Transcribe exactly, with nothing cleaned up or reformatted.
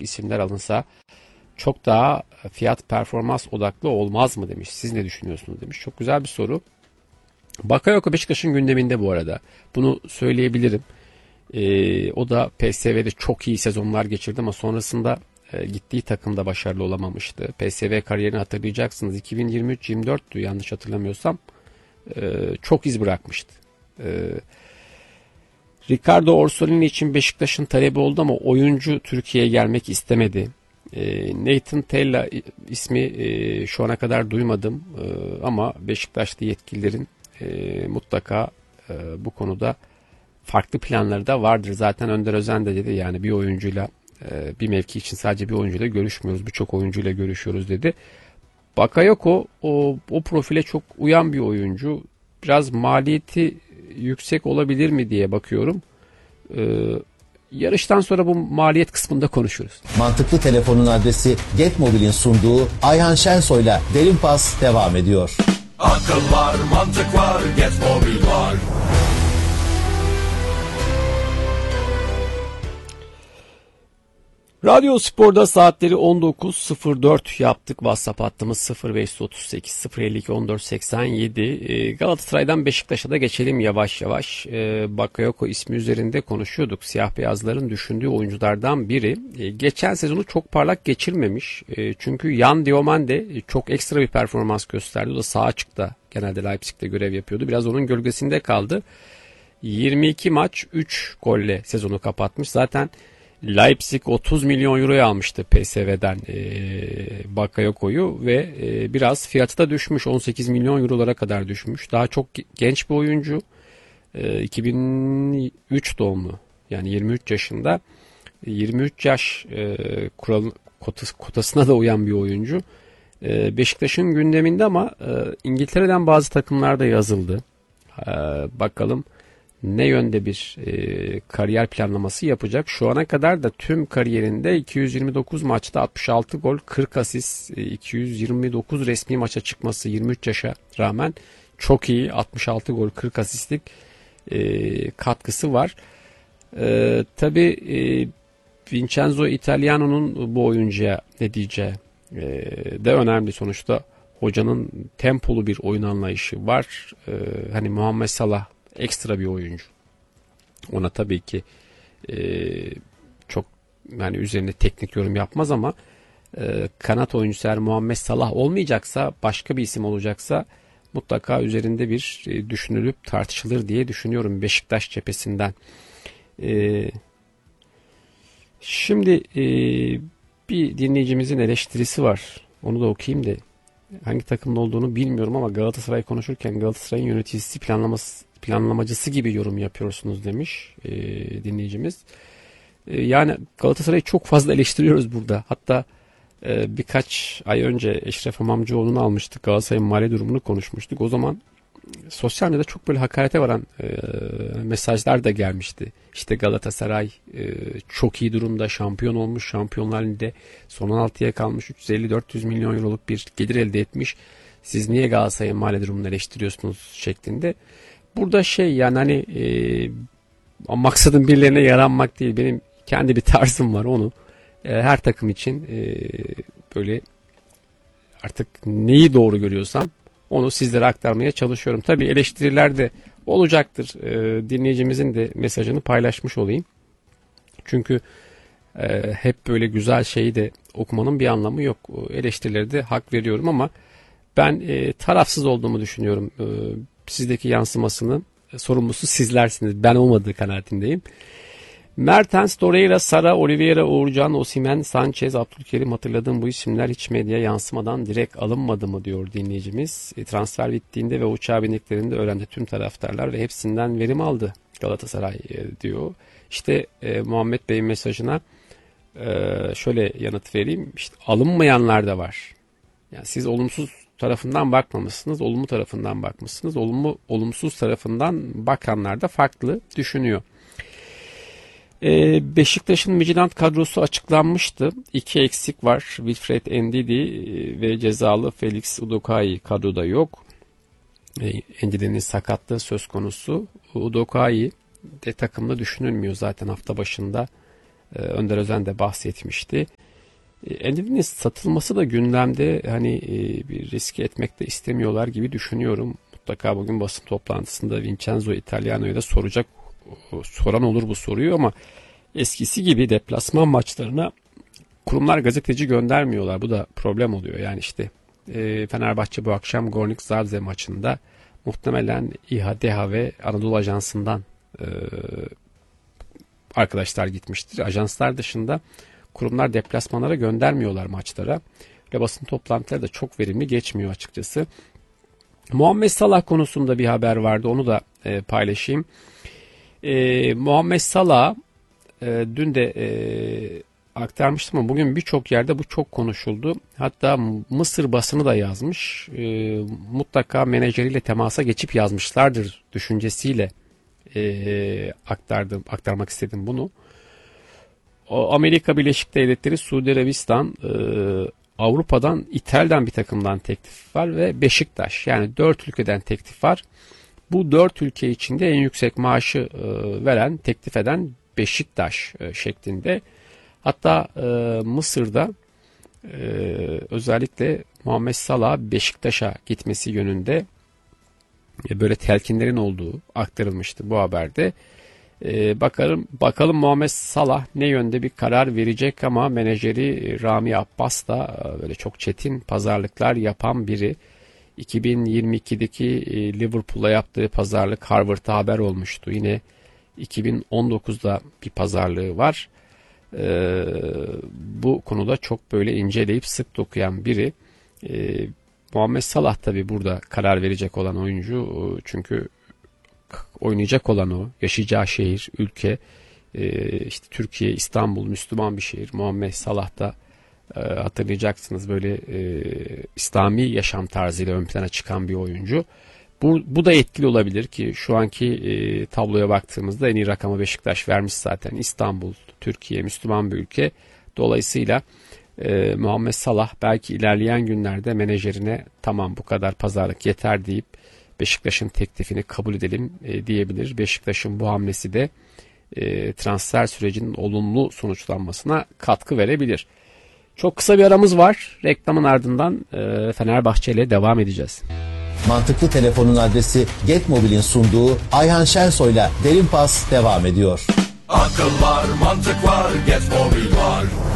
isimler alınsa çok daha fiyat performans odaklı olmaz mı demiş. Siz ne düşünüyorsunuz demiş. Çok güzel bir soru. Bakayoko Beşiktaş'ın gündeminde bu arada. Bunu söyleyebilirim. Ee, o da P S V'de çok iyi sezonlar geçirdi ama sonrasında e, gittiği takımda başarılı olamamıştı. P S V kariyerini hatırlayacaksınız. iki bin yirmi üç yirmi dörttü yanlış hatırlamıyorsam. Ee, çok iz bırakmıştı. Ee, Ricardo Orsolini için Beşiktaş'ın talebi oldu ama oyuncu Türkiye'ye gelmek istemedi. Ee, Nathan Tella ismi e, şu ana kadar duymadım ee, ama Beşiktaşlı yetkililerin e, mutlaka e, bu konuda farklı planları da vardır. Zaten Önder Özen de dedi yani bir oyuncuyla e, bir mevki için sadece bir oyuncuyla görüşmüyoruz. Birçok oyuncuyla görüşüyoruz dedi. Bakayoko o, o profile çok uyan bir oyuncu. Biraz maliyeti yüksek olabilir mi diye bakıyorum. Ee, yarıştan sonra bu maliyet kısmında konuşuruz. Mantıklı telefonun adresi Getmobil'in sunduğu Ayhan Şensoy'la Derin Pas devam ediyor. Akıl var, mantık var, Getmobil var. Radyo Spor'da saatleri on dokuz sıfır dört yaptık. WhatsApp hattımız sıfır beş otuz sekiz sıfır elli iki on dört seksen yedi. Galatasaray'dan Beşiktaş'a da geçelim yavaş yavaş. Bakayoko ismi üzerinde konuşuyorduk. Siyah beyazların düşündüğü oyunculardan biri. Geçen sezonu çok parlak geçirmemiş. Çünkü Yan Diomande çok ekstra bir performans gösterdi. O da sağ açıkta genelde Leipzig'te görev yapıyordu. Biraz onun gölgesinde kaldı. yirmi iki maç üç golle sezonu kapatmış. Zaten Leipzig otuz milyon euroya almıştı P S V'den e, Bakayoko'yu ve e, biraz fiyatı da düşmüş. on sekiz milyon eurolara kadar düşmüş. Daha çok genç bir oyuncu. E, iki bin üç doğumlu. Yani yirmi üç yaşında. yirmi üç yaş e, kural, kotası, kotasına da uyan bir oyuncu. E, Beşiktaş'ın gündeminde ama e, İngiltere'den bazı takımlarda yazıldı. E, bakalım ne yönde bir e, kariyer planlaması yapacak. Şu ana kadar da tüm kariyerinde iki yüz yirmi dokuz maçta altmış altı gol, kırk asist, iki yüz yirmi dokuz resmi maça çıkması yirmi üç yaşa rağmen çok iyi. altmış altı gol, kırk asistlik e, katkısı var. E, tabii e, Vincenzo Italiano'nun bu oyuncuya ne diyeceği e, de önemli. Sonuçta hocanın tempolu bir oyun anlayışı var. E, hani Muhammed Salah ekstra bir oyuncu. Ona tabii ki e, çok yani üzerine teknik yorum yapmaz ama e, kanat oyuncusu eğer Muhammed Salah olmayacaksa, başka bir isim olacaksa mutlaka üzerinde bir e, düşünülüp tartışılır diye düşünüyorum Beşiktaş cephesinden. E, şimdi e, bir dinleyicimizin eleştirisi var. Onu da okuyayım da hangi takımda olduğunu bilmiyorum ama Galatasaray konuşurken Galatasaray'ın yöneticisi planlaması planlamacısı gibi yorum yapıyorsunuz demiş e, dinleyicimiz. E, yani Galatasaray'ı çok fazla eleştiriyoruz burada. Hatta e, birkaç ay önce Eşref Hamamcıoğlu'nu almıştık. Galatasaray'ın mali durumunu konuşmuştuk. O zaman sosyal medyada çok böyle hakarete varan e, mesajlar da gelmişti. İşte Galatasaray e, çok iyi durumda, şampiyon olmuş, Şampiyonlar Ligi'nde son on altıya kalmış, üç yüz elli dört yüz milyon euroluk bir gelir elde etmiş. Siz niye Galatasaray'ın mali durumunu eleştiriyorsunuz şeklinde. Burada şey yani hani e, maksadım birilerine yaranmak değil. Benim kendi bir tarzım var onu. E, her takım için e, böyle artık neyi doğru görüyorsam onu sizlere aktarmaya çalışıyorum. Tabii eleştiriler de olacaktır. E, dinleyicimizin de mesajını paylaşmış olayım. Çünkü e, hep böyle güzel şeyi de okumanın bir anlamı yok. Eleştirileri de hak veriyorum ama ben e, tarafsız olduğumu düşünüyorum. E, sizdeki yansımasının sorumlusu sizlersiniz. Ben olmadığı kanaatindeyim. Mertens, Torreira, Sara, Oliveira, Uğurcan, Osimhen, Sanchez, Abdülkerim hatırladığım bu isimler hiç medya yansımadan direkt alınmadı mı diyor dinleyicimiz. E, transfer bittiğinde ve uçağa bindiklerinde öğrendi tüm taraftarlar ve hepsinden verim aldı Galatasaray e, diyor. İşte e, Muhammed Bey'in mesajına e, şöyle yanıt vereyim. İşte alınmayanlar da var. Yani siz olumsuz tarafından bakmamışsınız, olumlu tarafından bakmışsınız. Olumlu, olumsuz tarafından bakanlar da farklı düşünüyor. Ee, Beşiktaş'ın Midtjylland kadrosu açıklanmıştı. İki eksik var. Wilfred Ndidi ve cezalı Felix Udokai kadroda yok. Ee, Ndidi'nin sakatlığı söz konusu. Udokai de takımda düşünülmüyor zaten hafta başında. E, Önder Özen de bahsetmişti. E, Endivie'nin satılması da gündemde, hani e, bir riske etmek de istemiyorlar gibi düşünüyorum. Mutlaka bugün basın toplantısında Vincenzo Italiano'ya da soracak, soran olur bu soruyu, ama eskisi gibi deplasman maçlarına kurumlar gazeteci göndermiyorlar. Bu da problem oluyor. Yani işte e, Fenerbahçe bu akşam Gornik Zabrze maçında muhtemelen İHA, DEHA ve Anadolu Ajansı'ndan e, arkadaşlar gitmiştir. Ajanslar dışında kurumlar deplasmanlara göndermiyorlar maçlara. Ve basın toplantıları da çok verimli geçmiyor açıkçası. Muhammed Salah konusunda bir haber vardı. Onu da e, paylaşayım. E, Muhammed Salah e, dün de e, aktarmıştım ama bugün birçok yerde bu çok konuşuldu. Hatta Mısır basını da yazmış. E, mutlaka menajeriyle temasa geçip yazmışlardır düşüncesiyle e, aktardım, aktarmak istedim bunu. O, Amerika Birleşik Devletleri, Suudi Arabistan, e, Avrupa'dan, İtalya'dan bir takımdan teklif var ve Beşiktaş, yani dört ülkeden teklif var. Bu dört ülke içinde en yüksek maaşı e, veren, teklif eden Beşiktaş e, şeklinde. Hatta e, Mısır'da e, özellikle Muhammed Salah Beşiktaş'a gitmesi yönünde e, böyle telkinlerin olduğu aktarılmıştı bu haberde. E, bakalım bakalım Muhammed Salah ne yönde bir karar verecek, ama menajeri Rami Abbas da e, böyle çok çetin pazarlıklar yapan biri. iki bin yirmi ikideki e, Liverpool'la yaptığı pazarlık Harvard'da haber olmuştu. Yine iki bin on dokuzda bir pazarlığı var. Ee, bu konuda çok böyle inceleyip sık dokuyan biri. Ee, Muhammed Salah tabi burada karar verecek olan oyuncu. Çünkü oynayacak olan o. Yaşayacağı şehir, ülke. Ee, işte Türkiye, İstanbul, Müslüman bir şehir. Muhammed Salah da e, hatırlayacaksınız böyle e, İslami yaşam tarzıyla ön plana çıkan bir oyuncu. Bu, bu da etkili olabilir ki şu anki e, tabloya baktığımızda en iyi rakamı Beşiktaş vermiş zaten. İstanbul, Türkiye, Müslüman bir ülke. Dolayısıyla e, Muhammed Salah belki ilerleyen günlerde menajerine tamam bu kadar pazarlık yeter deyip Beşiktaş'ın teklifini kabul edelim e, diyebilir. Beşiktaş'ın bu hamlesi de e, transfer sürecinin olumlu sonuçlanmasına katkı verebilir. Çok kısa bir aramız var. Reklamın ardından e, Fenerbahçe ile devam edeceğiz. Mantıklı Telefon'un adresi Getmobil'in sunduğu Ayhan Şensoy'la Derin Pas devam ediyor. Akıl var, mantık var, Get Mobil var.